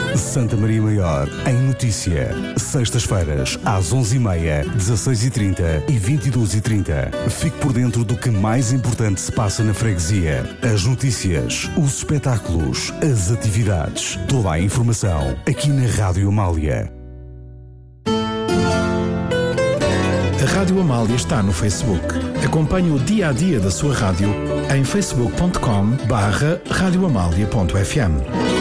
Santa Maria Maior, em notícia. Sextas-feiras, às 11h30, 16h30 e 22h30. Fique por dentro do que mais importante se passa na freguesia. As notícias, os espetáculos, as atividades. Toda a informação aqui na Rádio Amália. A Rádio Amália está no Facebook. Acompanhe o dia-a-dia da sua rádio em facebook.com/radioamalia.fm.